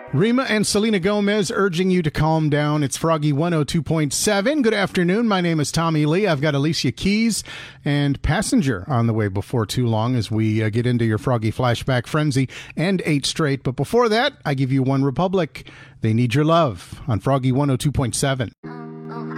Rima and Selena Gomez urging you to calm down. It's Froggy 102.7. Good afternoon. My name is Tommy Lee. I've got Alicia Keys and Passenger on the way before too long as we get into your Froggy Flashback Frenzy and 8 Straight. But before that, I give you One Republic. They Need Your Love on Froggy 102.7.